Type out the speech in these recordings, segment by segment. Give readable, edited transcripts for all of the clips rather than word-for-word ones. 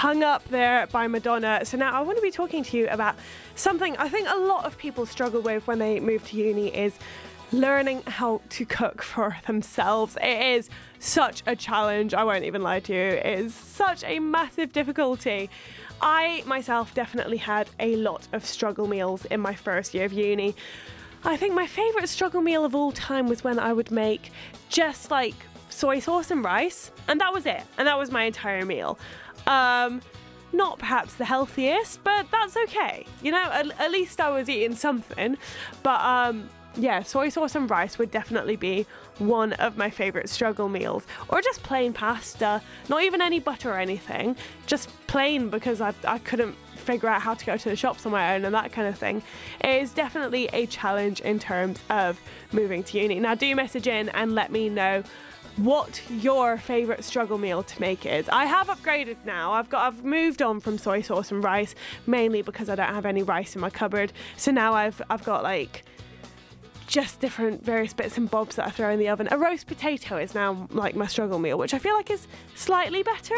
Hung Up There by Madonna. So now I want to be talking to you about something I think a lot of people struggle with when they move to uni is learning how to cook for themselves. It is such a challenge, I won't even lie to you. It is such a massive difficulty. I myself definitely had a lot of struggle meals in my first year of uni. I think my favourite struggle meal of all time was when I would make just like soy sauce and rice, and that was it, and that was my entire meal. Not perhaps the healthiest, but that's okay. You know, at least I was eating something. But yeah, soy sauce and rice would definitely be one of my favourite struggle meals. Or just plain pasta, not even any butter or anything, just plain, because I couldn't figure out how to go to the shops on my own and that kind of thing. It is definitely a challenge in terms of moving to uni. Now do message in and let me know what your favourite struggle meal to make is. I have upgraded now. I've moved on from soy sauce and rice, mainly because I don't have any rice in my cupboard. So now I've got like just different various bits and bobs that I throw in the oven. A roast potato is now like my struggle meal, which I feel like is slightly better.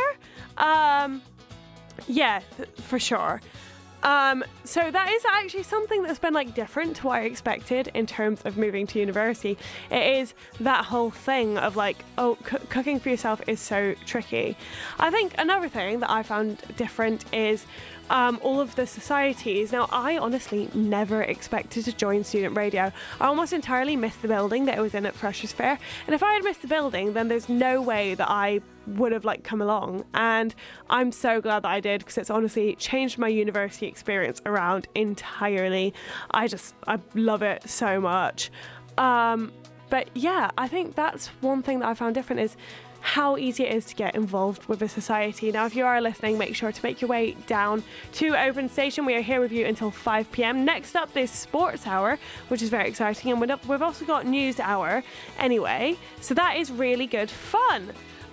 Yeah, for sure. So that is actually something that's been like different to what I expected in terms of moving to university. It is that whole thing of like, cooking for yourself is so tricky. I think another thing that I found different is all of the societies. Now, I honestly never expected to join student radio. I almost entirely missed the building that it was in at Freshers' Fair. And if I had missed the building, then there's no way that I would have like come along. And I'm so glad that I did, because it's honestly changed my university experience around entirely. I love it so much. But yeah, I think that's one thing that I found different is how easy it is to get involved with a society. Now, if you are listening, make sure to make your way down to Open Station. We are here with you until 5 p.m. Next up, there's Sports Hour, which is very exciting. And we've also got News Hour anyway. So that is really good fun.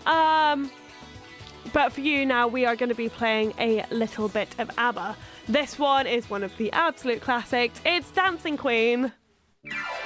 But for you now, we are going to be playing a little bit of ABBA. This one is one of the absolute classics. It's Dancing Queen.